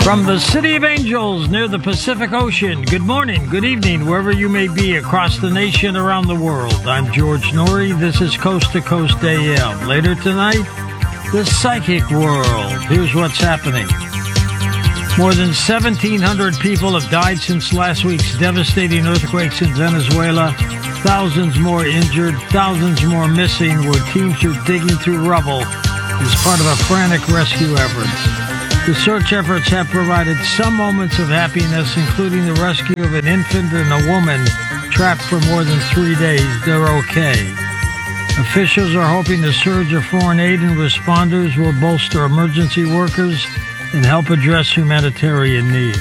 From the City of Angels near the Pacific Ocean, good morning, good evening, wherever you may be across the nation, around the world. I'm George Noory. This is Coast to Coast AM. Later tonight, the psychic world. Here's what's happening. More than 1,700 people have died since last week's devastating earthquakes in Venezuela. Thousands more injured, thousands more missing, where teams are digging through rubble as part of a frantic rescue effort. The search efforts have provided some moments of happiness, including the rescue of an infant and a woman trapped for more than 3 days. They're okay. Officials are hoping the surge of foreign aid and responders will bolster emergency workers and help address humanitarian needs.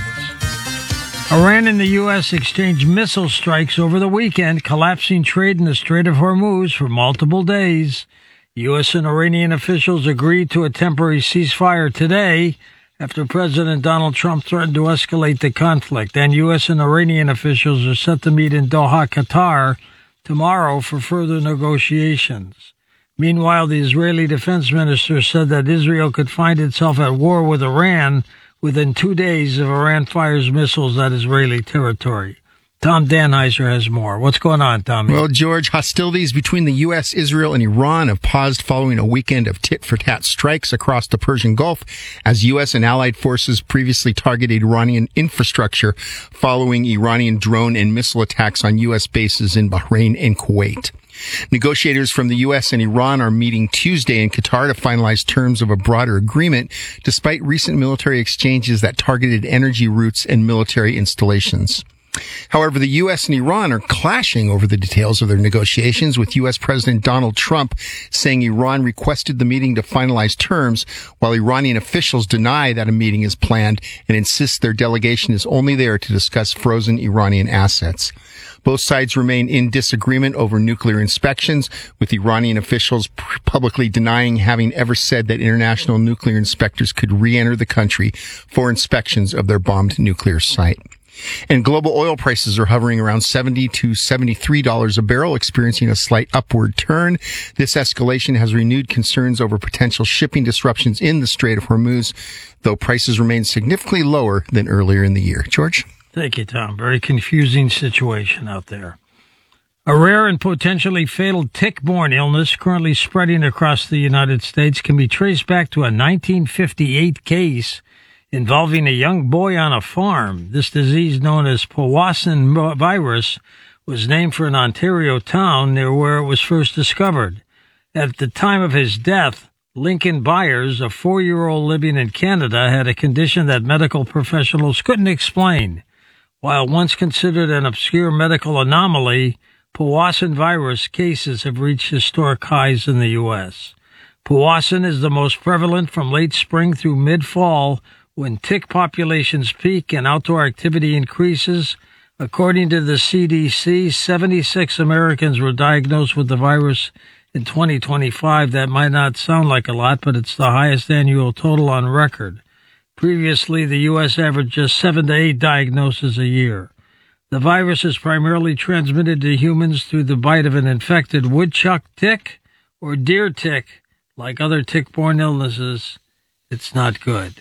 Iran and the U.S. exchanged missile strikes over the weekend, collapsing trade in the Strait of Hormuz for multiple days. U.S. and Iranian officials agreed to a temporary ceasefire today after President Donald Trump threatened to escalate the conflict. And U.S. and Iranian officials are set to meet in Doha, Qatar, tomorrow for further negotiations. Meanwhile, the Israeli defense minister said that Israel could find itself at war with Iran within 2 days if Iran fires missiles at Israeli territory. Tom Danheiser has more. What's going on, Tommy? Well, George, hostilities between the U.S., Israel, and Iran have paused following a weekend of tit-for-tat strikes across the Persian Gulf as U.S. and allied forces previously targeted Iranian infrastructure following Iranian drone and missile attacks on U.S. bases in Bahrain and Kuwait. Negotiators from the U.S. and Iran are meeting Tuesday in Qatar to finalize terms of a broader agreement, despite recent military exchanges that targeted energy routes and military installations. However, the U.S. and Iran are clashing over the details of their negotiations, with U.S. President Donald Trump saying Iran requested the meeting to finalize terms, while Iranian officials deny that a meeting is planned and insist their delegation is only there to discuss frozen Iranian assets. Both sides remain in disagreement over nuclear inspections, with Iranian officials publicly denying having ever said that international nuclear inspectors could re-enter the country for inspections of their bombed nuclear site. And global oil prices are hovering around $70 to $73 a barrel, experiencing a slight upward turn. This escalation has renewed concerns over potential shipping disruptions in the Strait of Hormuz, though prices remain significantly lower than earlier in the year. George? Thank you, Tom. Very confusing situation out there. A rare and potentially fatal tick-borne illness currently spreading across the United States can be traced back to a 1958 case involving a young boy on a farm. This disease, known as Powassan virus, was named for an Ontario town near where it was first discovered. At the time of his death, Lincoln Byers, a 4-year-old living in Canada, had a condition that medical professionals couldn't explain. While once considered an obscure medical anomaly, Powassan virus cases have reached historic highs in the U.S. Powassan is the most prevalent from late spring through mid-fall, when tick populations peak and outdoor activity increases. According to the CDC, 76 Americans were diagnosed with the virus in 2025. That might not sound like a lot, but it's the highest annual total on record. Previously, the U.S. averaged just 7 to 8 diagnoses a year. The virus is primarily transmitted to humans through the bite of an infected woodchuck tick or deer tick. Like other tick-borne illnesses, it's not good.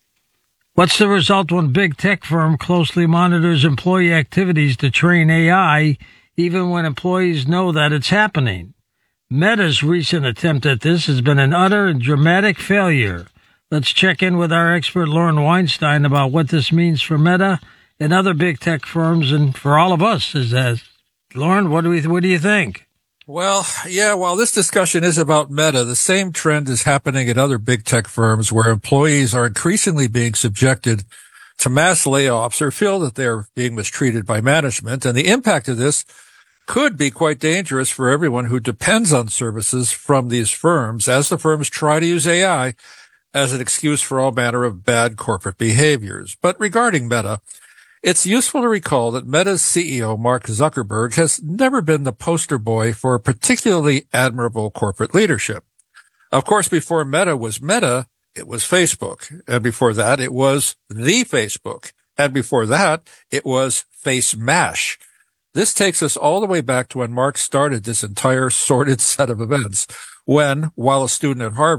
What's the result when big tech firm closely monitors employee activities to train AI, even when employees know that it's happening? Meta's recent attempt at this has been an utter and dramatic failure. Let's check in with our expert Lauren Weinstein about what this means for Meta and other big tech firms and for all of us. Lauren, what do you think? Well, yeah, while this discussion is about Meta, the same trend is happening at other big tech firms where employees are increasingly being subjected to mass layoffs or feel that they're being mistreated by management. And the impact of this could be quite dangerous for everyone who depends on services from these firms, as the firms try to use AI as an excuse for all manner of bad corporate behaviors. But regarding Meta, it's useful to recall that Meta's CEO, Mark Zuckerberg, has never been the poster boy for particularly admirable corporate leadership. Of course, before Meta was Meta, it was Facebook. And before that, it was the Facebook. And before that, it was Face Mash. This takes us all the way back to when Mark started this entire sordid set of events, when, while a student at Harvard,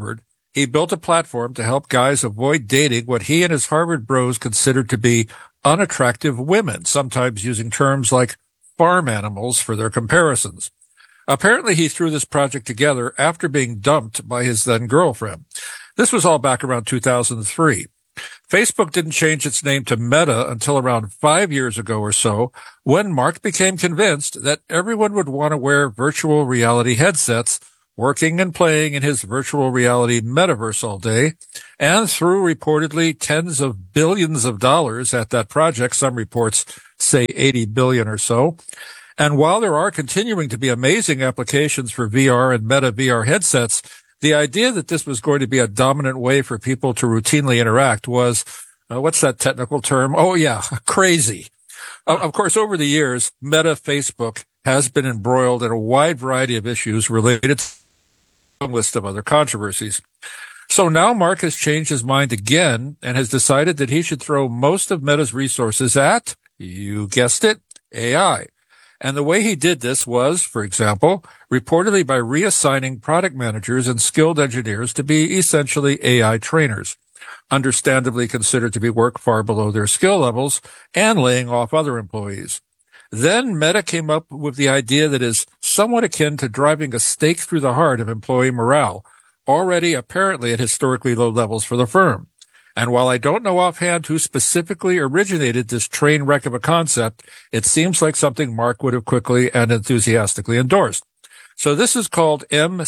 He built a platform to help guys avoid dating what he and his Harvard bros considered to be unattractive women, sometimes using terms like farm animals for their comparisons. Apparently, he threw this project together after being dumped by his then girlfriend. This was all back around 2003. Facebook didn't change its name to Meta until around 5 years ago or so, when Mark became convinced that everyone would want to wear virtual reality headsets, working and playing in his virtual reality metaverse all day, and threw reportedly tens of billions of dollars at that project. Some reports say 80 billion or so. And while there are continuing to be amazing applications for VR and Meta VR headsets, the idea that this was going to be a dominant way for people to routinely interact was, what's that technical term? Oh, yeah, crazy. Of course, over the years, Meta Facebook has been embroiled in a wide variety of issues related to a list of other controversies. So now Mark has changed his mind again and has decided that he should throw most of Meta's resources at, you guessed it, AI. And the way he did this was, for example, reportedly by reassigning product managers and skilled engineers to be essentially AI trainers, understandably considered to be work far below their skill levels, and laying off other employees. Then Meta came up with the idea that is somewhat akin to driving a stake through the heart of employee morale, already apparently at historically low levels for the firm. And while I don't know offhand who specifically originated this train wreck of a concept, it seems like something Mark would have quickly and enthusiastically endorsed. So this is called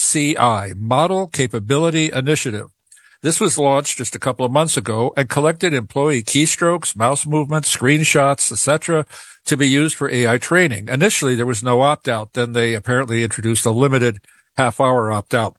MCI, Model Capability Initiative. This was launched just a couple of months ago and collected employee keystrokes, mouse movements, screenshots, etc., to be used for AI training. Initially, there was no opt-out. Then they apparently introduced a limited half-hour opt-out.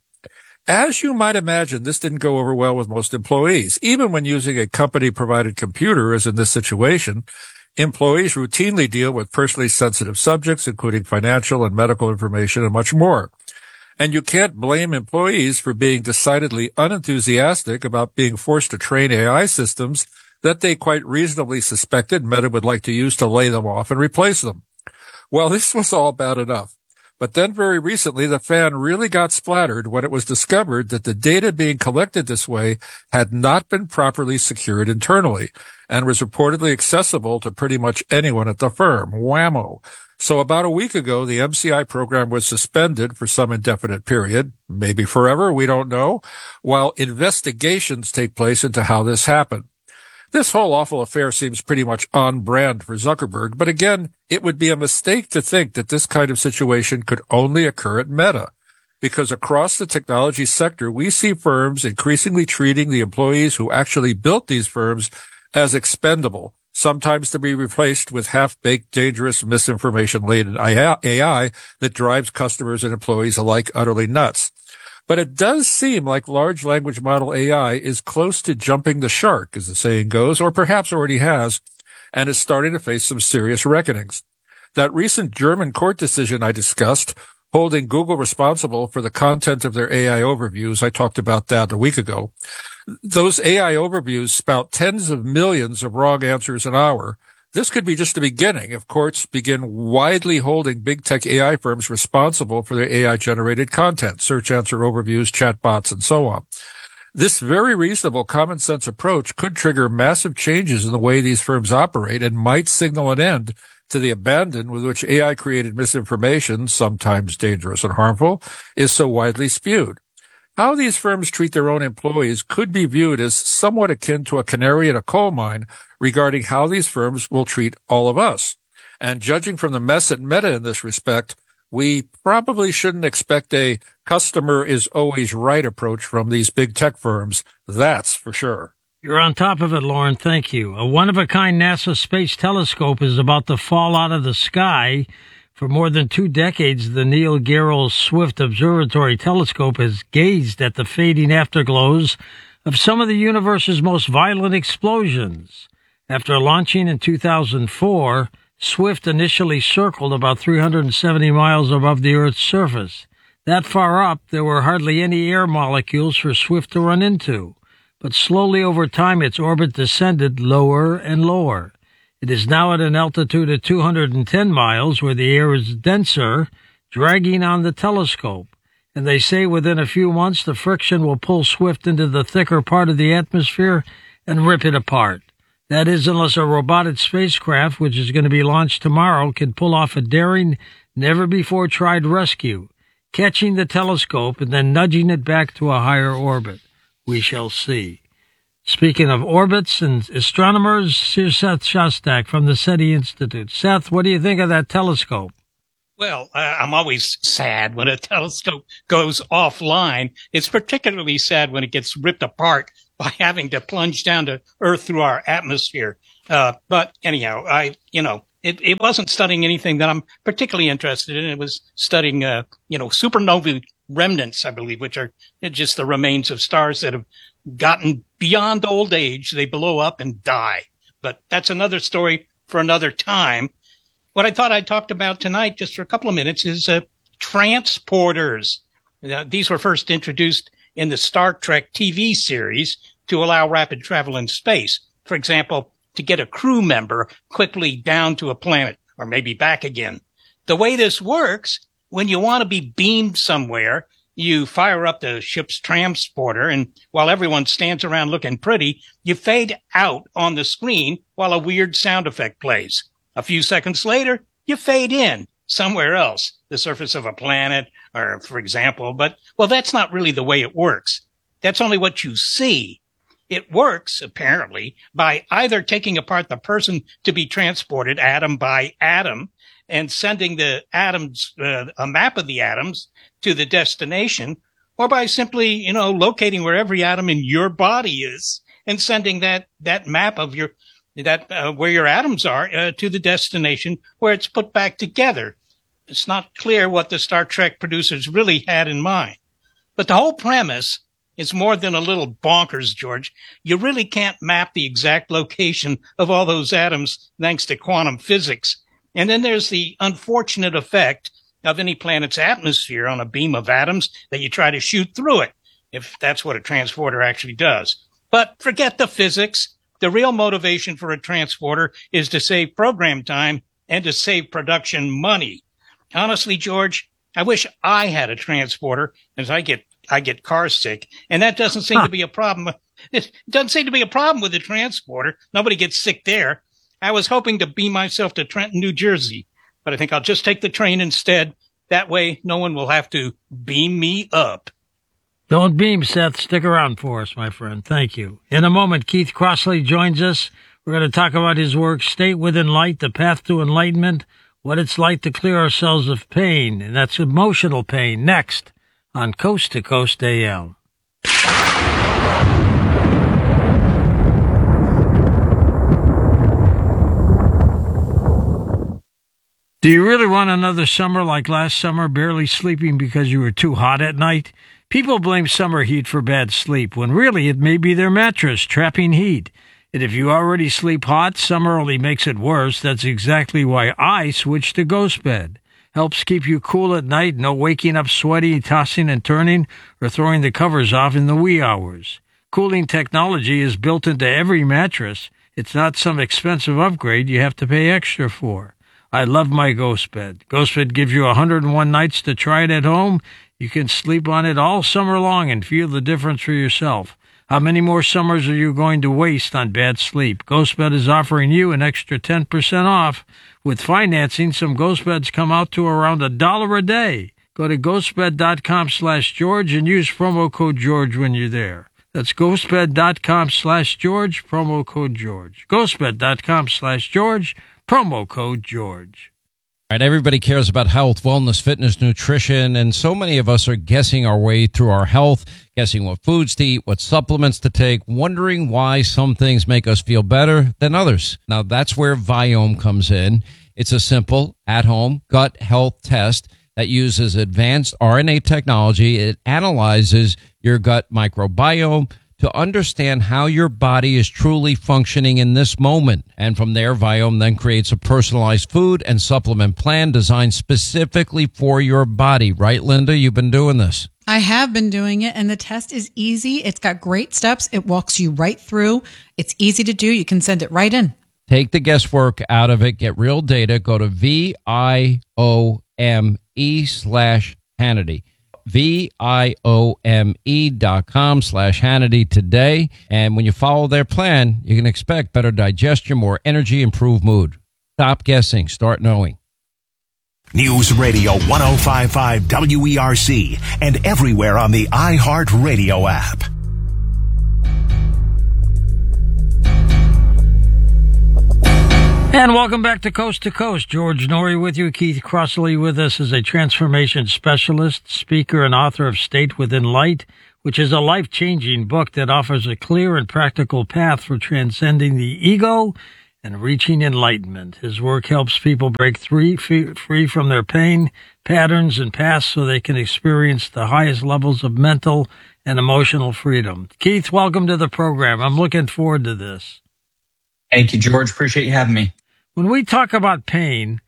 As you might imagine, this didn't go over well with most employees. Even when using a company-provided computer, as in this situation, employees routinely deal with personally sensitive subjects, including financial and medical information and much more. And you can't blame employees for being decidedly unenthusiastic about being forced to train AI systems that they quite reasonably suspected Meta would like to use to lay them off and replace them. Well, this was all bad enough. But then very recently, the fan really got splattered when it was discovered that the data being collected this way had not been properly secured internally and was reportedly accessible to pretty much anyone at the firm. Whammo. So about a week ago, the MCI program was suspended for some indefinite period, maybe forever, we don't know, while investigations take place into how this happened. This whole awful affair seems pretty much on brand for Zuckerberg, but again, it would be a mistake to think that this kind of situation could only occur at Meta, because across the technology sector, we see firms increasingly treating the employees who actually built these firms as expendable, sometimes to be replaced with half-baked, dangerous, misinformation-laden AI that drives customers and employees alike utterly nuts. But it does seem like large language model AI is close to jumping the shark, as the saying goes, or perhaps already has, and is starting to face some serious reckonings. That recent German court decision I discussed, holding Google responsible for the content of their AI overviews, I talked about that a week ago. Those AI overviews spout tens of millions of wrong answers an hour. This could be just the beginning if courts begin widely holding big tech AI firms responsible for their AI-generated content, search answer overviews, chatbots, and so on. This very reasonable common sense approach could trigger massive changes in the way these firms operate and might signal an end to the abandon with which AI-created misinformation, sometimes dangerous and harmful, is so widely spewed. How these firms treat their own employees could be viewed as somewhat akin to a canary in a coal mine regarding how these firms will treat all of us. And judging from the mess at Meta in this respect, we probably shouldn't expect a customer is always right approach from these big tech firms. That's for sure. You're on top of it, Lauren. Thank you. A one-of-a-kind NASA Space Telescope is about to fall out of the sky. For more than 2 decades, the Neil Gehrels Swift Observatory Telescope has gazed at the fading afterglows of some of the universe's most violent explosions. After launching in 2004, Swift initially circled about 370 miles above the Earth's surface. That far up, there were hardly any air molecules for Swift to run into. But slowly over time, its orbit descended lower and lower. It is now at an altitude of 210 miles, where the air is denser, dragging on the telescope. And they say within a few months, the friction will pull Swift into the thicker part of the atmosphere and rip it apart. That is, unless a robotic spacecraft, which is going to be launched tomorrow, can pull off a daring, never-before-tried rescue, catching the telescope and then nudging it back to a higher orbit. We shall see. Speaking of orbits and astronomers, here's Seth Shostak from the SETI Institute. Seth, what do you think of that telescope? Well, I'm always sad when a telescope goes offline. It's particularly sad when it gets ripped apart by having to plunge down to Earth through our atmosphere. But anyhow, it wasn't studying anything that I'm particularly interested in. It was studying, supernovae remnants, I believe, which are just the remains of stars that have gotten beyond old age. They blow up and die. But that's another story for another time. What I thought I'd talk about tonight, just for a couple of minutes, is transporters. These were first introduced in the Star Trek TV series to allow rapid travel in space. For example, to get a crew member quickly down to a planet or maybe back again. The way this works, when you want to be beamed somewhere, you fire up the ship's transporter, and while everyone stands around looking pretty, you fade out on the screen while a weird sound effect plays. A few seconds later, you fade in somewhere else, the surface of a planet, or for example, but, well, that's not really the way it works. That's only what you see. It works, apparently, by either taking apart the person to be transported atom by atom and sending the atoms, a map of the atoms to the destination, or by simply, locating where every atom in your body is and sending that map of where your atoms are to the destination where it's put back together. It's not clear what the Star Trek producers really had in mind. But the whole premise is more than a little bonkers, George. You really can't map the exact location of all those atoms thanks to quantum physics. And then there's the unfortunate effect of any planet's atmosphere on a beam of atoms that you try to shoot through it, if that's what a transporter actually does. But forget the physics. The real motivation for a transporter is to save program time and to save production money. Honestly, George, I wish I had a transporter, as I get car sick, and that doesn't seem to be a problem. It doesn't seem to be a problem with the transporter. Nobody gets sick there. I was hoping to beam myself to Trenton, New Jersey, but I think I'll just take the train instead. That way, no one will have to beam me up. Don't beam, Seth. Stick around for us, my friend. Thank you. In a moment, Keith Crossley joins us. We're going to talk about his work, State Within Light, The Path to Enlightenment, what it's like to clear ourselves of pain, and that's emotional pain, next on Coast to Coast AM. Do you really want another summer like last summer, barely sleeping because you were too hot at night? People blame summer heat for bad sleep, when really it may be their mattress trapping heat. And if you already sleep hot, summer only makes it worse. That's exactly why I switched to Ghost Bed. Helps keep you cool at night, no waking up sweaty, tossing and turning, or throwing the covers off in the wee hours. Cooling technology is built into every mattress. It's not some expensive upgrade you have to pay extra for. I love my Ghost Bed. Ghost Bed gives you 101 nights to try it at home. You can sleep on it all summer long and feel the difference for yourself. How many more summers are you going to waste on bad sleep? Ghost Bed is offering you an extra 10% off. With financing, some Ghost Beds come out to around $1 a day. Go to ghostbed.com/George and use promo code George when you're there. That's ghostbed.com/George, promo code George. Ghostbed.com/George, promo code George. All right, everybody cares about health, wellness, fitness, nutrition, and so many of us are guessing our way through our health, guessing what foods to eat, what supplements to take, wondering why some things make us feel better than others. Now, that's where Viome comes in. It's a simple, at-home gut health test that uses advanced RNA technology. It analyzes your gut microbiome to understand how your body is truly functioning in this moment. And from there, Viome then creates a personalized food and supplement plan designed specifically for your body. Right, Linda? You've been doing this. I have been doing it, and the test is easy. It's got great steps. It walks you right through. It's easy to do. You can send it right in. Take the guesswork out of it. Get real data. Go to VIOME/Hannity. VIOME.com/Hannity today. And when you follow their plan, you can expect better digestion, more energy, improved mood. Stop guessing. Start knowing. News Radio 105.5 WERC and everywhere on the iHeartRadio app. And welcome back to Coast. George Norrie with you. Keith Crossley with us is a transformation specialist, speaker, and author of State Within Light, which is a life-changing book that offers a clear and practical path for transcending the ego and reaching enlightenment. His work helps people break free from their pain, patterns, and past so they can experience the highest levels of mental and emotional freedom. Keith, welcome to the program. I'm looking forward to this. Thank you, George. Appreciate you having me. When we talk about pain,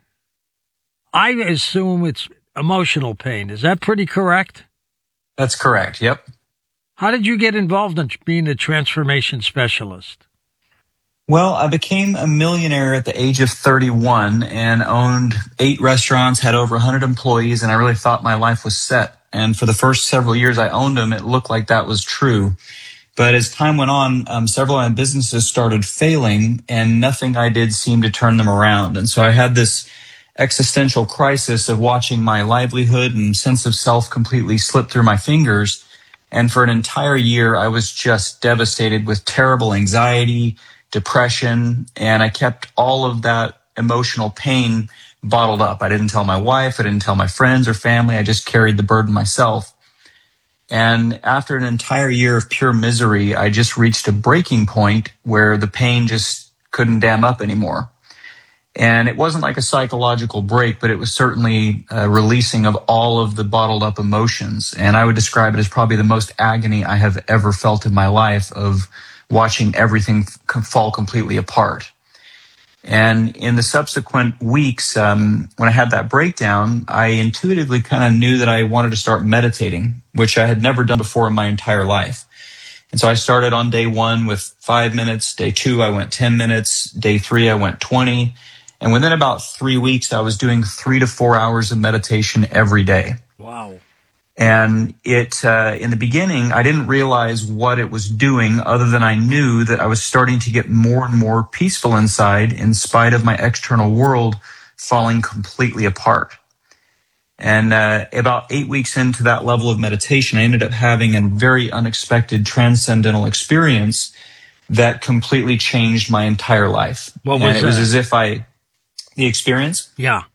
I assume it's emotional pain. Is that pretty correct? That's correct. Yep. How did you get involved in being a transformation specialist? Well, I became a millionaire at the age of 31 and owned 8 restaurants, had over 100 employees, and I really thought my life was set. And for the first several years I owned them, it looked like that was true. But as time went on, several of my businesses started failing, and nothing I did seemed to turn them around. And so I had this existential crisis of watching my livelihood and sense of self completely slip through my fingers. And for an entire year, I was just devastated with terrible anxiety, depression, and I kept all of that emotional pain bottled up. I didn't tell my wife, I didn't tell my friends or family, I just carried the burden myself. And after an entire year of pure misery, I just reached a breaking point where the pain just couldn't dam up anymore. And it wasn't like a psychological break, but it was certainly a releasing of all of the bottled up emotions. And I would describe it as probably the most agony I have ever felt in my life, of watching everything fall completely apart. And in the subsequent weeks, when I had that breakdown, I intuitively kind of knew that I wanted to start meditating, which I had never done before in my entire life. And so I started on day 1 with 5 minutes. Day 2, I went 10 minutes. Day 3, I went 20. And within about 3 weeks, I was doing 3 to 4 hours of meditation every day. Wow. And in the beginning, I didn't realize what it was doing, other than I knew that I was starting to get more and more peaceful inside in spite of my external world falling completely apart. And about 8 weeks into that level of meditation, I ended up having a very unexpected transcendental experience that completely changed my entire life. What was and it that? was as if the experience? Yeah.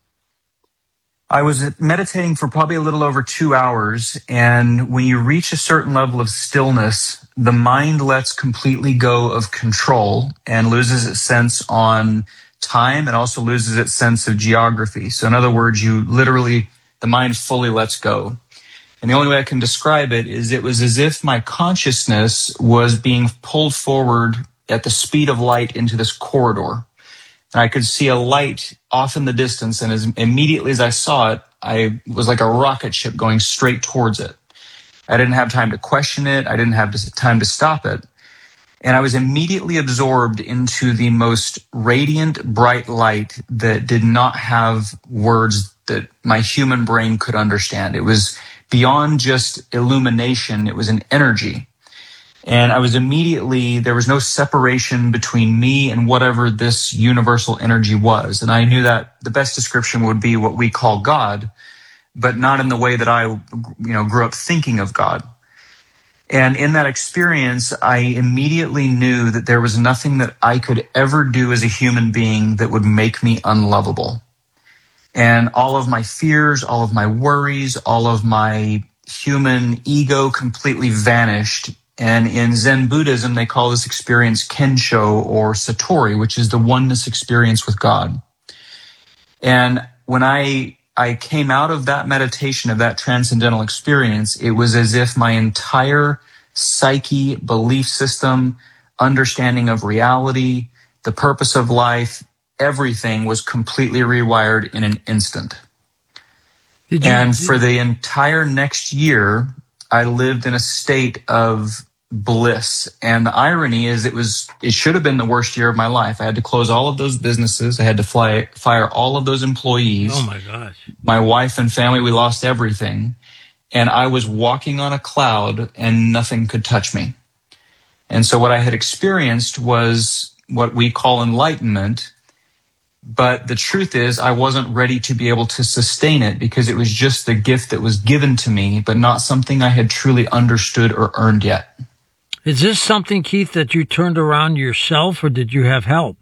I was meditating for probably a little over 2 hours, and when you reach a certain level of stillness, the mind lets completely go of control and loses its sense on time, and also loses its sense of geography. So in other words, the mind fully lets go. And the only way I can describe it is it was as if my consciousness was being pulled forward at the speed of light into this corridor. And I could see a light off in the distance, and as immediately as I saw it, I was like a rocket ship going straight towards it. I didn't have time to question it. I didn't have time to stop it. And I was immediately absorbed into the most radiant, bright light that did not have words that my human brain could understand. It was beyond just illumination. It was an energy. And I was there was no separation between me and whatever this universal energy was. And I knew that the best description would be what we call God, but not in the way that I, grew up thinking of God. And in that experience, I immediately knew that there was nothing that I could ever do as a human being that would make me unlovable. And all of my fears, all of my worries, all of my human ego completely vanished. And in Zen Buddhism, they call this experience Kensho or Satori, which is the oneness experience with God. And when I came out of that meditation, of that transcendental experience, it was as if my entire psyche, belief system, understanding of reality, the purpose of life, everything was completely rewired in an instant. For the entire next year, I lived in a state of bliss. And the irony is it should have been the worst year of my life. I had to close all of those businesses. I had to fire all of those employees. Oh my gosh. My wife and family, we lost everything. and I was walking on a cloud and nothing could touch me. And so what I had experienced was what we call enlightenment. But the truth is, I wasn't ready to be able to sustain it because it was just the gift that was given to me, but not something I had truly understood or earned yet. Is this something, Keith, that you turned around yourself, or did you have help?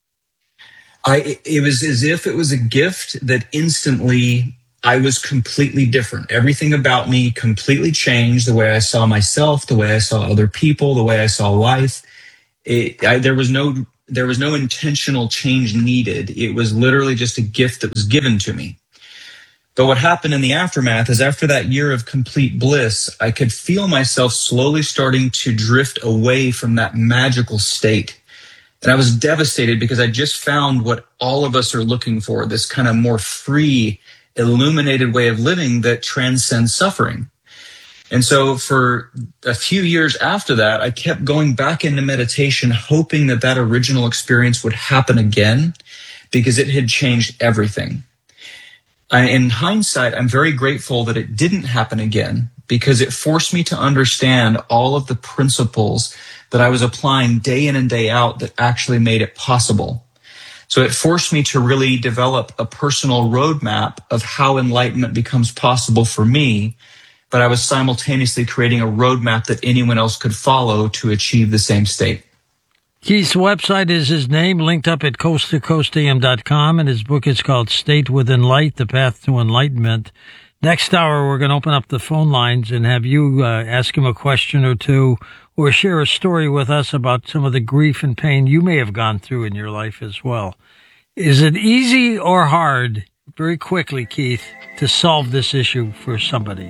It was as if it was a gift that instantly I was completely different. Everything about me completely changed. The way I saw myself, the way I saw other people, the way I saw life. There was no intentional change needed. It was literally just a gift that was given to me. But what happened in the aftermath is after that year of complete bliss, I could feel myself slowly starting to drift away from that magical state. And I was devastated because I just found what all of us are looking for, this kind of more free, illuminated way of living that transcends suffering. And so for a few years after that, I kept going back into meditation, hoping that that original experience would happen again because it had changed everything. In hindsight, I'm very grateful that it didn't happen again because it forced me to understand all of the principles that I was applying day in and day out that actually made it possible. So it forced me to really develop a personal roadmap of how enlightenment becomes possible for me, but I was simultaneously creating a roadmap that anyone else could follow to achieve the same state. Keith's website is his name, linked up at coasttocoastam.com, and his book is called State Within Light, The Path to Enlightenment. Next hour, we're going to open up the phone lines and have you ask him a question or two or share a story with us about some of the grief and pain you may have gone through in your life as well. Is it easy or hard, very quickly, Keith, to solve this issue for somebody?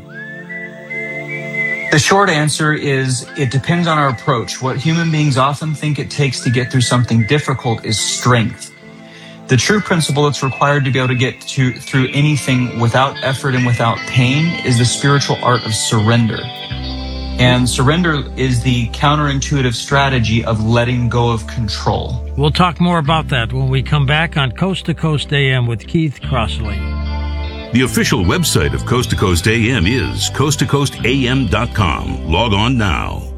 The short answer is it depends on our approach. What human beings often think it takes to get through something difficult is strength. The true principle that's required to be able to get through anything without effort and without pain is the spiritual art of surrender. And surrender is the counterintuitive strategy of letting go of control. We'll talk more about that when we come back on Coast to Coast AM with Keith Crossley. The official website of Coast to Coast AM is coasttocoastam.com. Log on now.